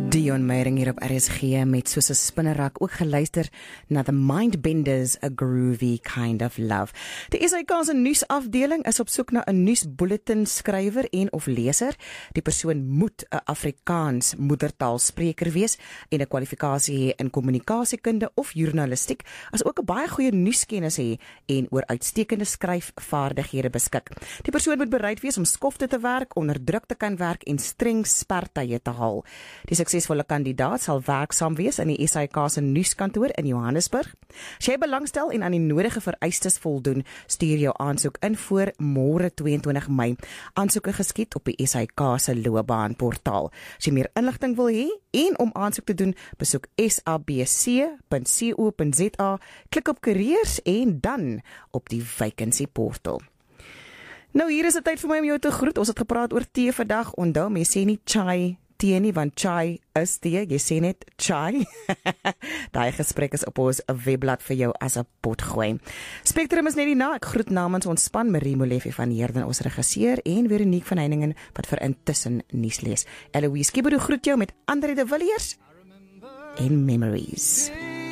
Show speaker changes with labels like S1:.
S1: Dion Meiring hier op RSG met soos 'n spinnerak ook geluister na The Mindbenders, A Groovy Kind of Love. Die SAK se nuusafdeling is op soek na 'n nuusbulletin skrywer en of leser. Die persoon moet 'n Afrikaans moedertaalspreker wees en 'n kwalifikasie hê in kommunikasiekunde of journalistiek, as ook 'n baie goeie nuuskennis hê en oor uitstekende skryfvaardighede beskik. Die persoon moet bereid wees om skofte te werk, onder druk te kan werk en streng spertye te haal. Die suksesvolle kandidaat sal werksaam wees in die SAK se nuuskantoor in Johannesburg. As jy belangstel en aan die nodige vereistes voldoen, stuur jou aansoek in voor môre 22 Mei. Aansoeke geskied op die SAK se loopbaanportaal. As jy meer inligting wil hê en om aansoek te doen, besoek sabc.co.za, klik op careers en dan op die vacancy portal. Nou hier is dit tyd vir my om jou te groet. Ons het gepraat oor tee vandag. Onthou, mense sê nie chai tee nie, want chai is tee, jy sê net chai. Daai gesprek is op ons webblad vir jou as 'n potgooi. Spectrum is net die na, ek groet namens ons span Marie Molefe van Heerden, ons regisseur, en Veronique van Heiningen wat vir intussen nuus lees. Eloise Kiberu groet jou met Andre de Villiers en Memories.